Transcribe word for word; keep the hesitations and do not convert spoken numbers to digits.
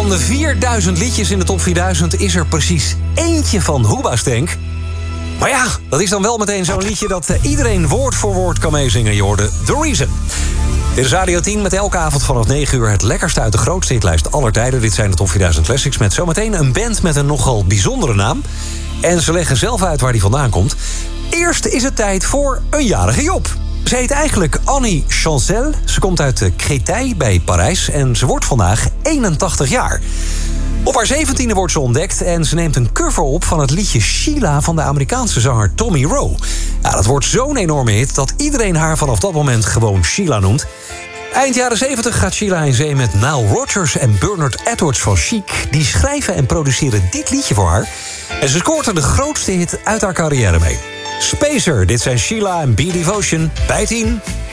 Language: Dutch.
Van de vierduizend liedjes in de top vierduizend is er precies eentje van Hoobastank. Maar ja, dat is dan wel meteen zo'n liedje dat iedereen woord voor woord kan meezingen. Je hoorde The Reason. Dit is Radio tien met elke avond vanaf negen uur het lekkerste uit de grootste hitlijst aller tijden. Dit zijn de top vierduizend Classics met zometeen een band met een nogal bijzondere naam. En ze leggen zelf uit waar die vandaan komt. Eerst is het tijd voor een jarige Job. Ze heet eigenlijk Annie Chancel. Ze komt uit Créteil bij Parijs en ze wordt vandaag eenentachtig jaar. Op haar zeventiende wordt ze ontdekt en ze neemt een cover op van het liedje Sheila van de Amerikaanse zanger Tommy Roe. Ja, dat wordt zo'n enorme hit dat iedereen haar vanaf dat moment gewoon Sheila noemt. Eind jaren zeventig gaat Sheila in zee met Nile Rodgers en Bernard Edwards van Chic. Die schrijven en produceren dit liedje voor haar. En ze scoort er de grootste hit uit haar carrière mee. Spacer, dit zijn Sheila en Be Devotion bij tien.